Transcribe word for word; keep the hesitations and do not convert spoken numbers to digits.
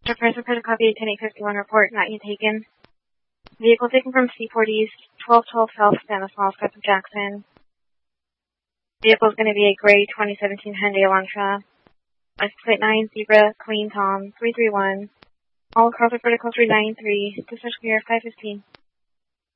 Person for the copy, ten eight fifty-one report, not yet taken. Vehicle taken from Seaport East, twelve twelve South Stanislaus, south of Jackson. Vehicle is going to be a gray twenty seventeen Hyundai Elantra. License plate nine, Zebra, Clean Tom, three three one. All cars are vertical three nine three, dispatch clear five fifteen.